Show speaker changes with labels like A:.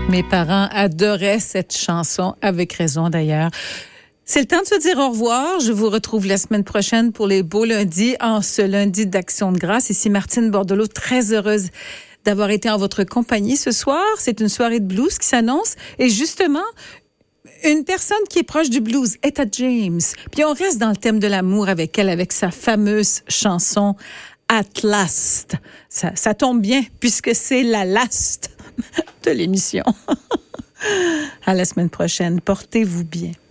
A: Mes parents adoraient cette chanson, avec raison d'ailleurs. C'est le temps de se dire au revoir. Je vous retrouve la semaine prochaine pour les beaux lundis, en ce lundi d'Action de grâce. Ici Martine Bordelot, très heureuse d'avoir été en votre compagnie ce soir. C'est une soirée de blues qui s'annonce. Et justement, une personne qui est proche du blues, Etta James. Puis on reste dans le thème de l'amour avec elle, avec sa fameuse chanson At Last. Ça tombe bien, puisque c'est la last de l'émission. À la semaine prochaine. Portez-vous bien.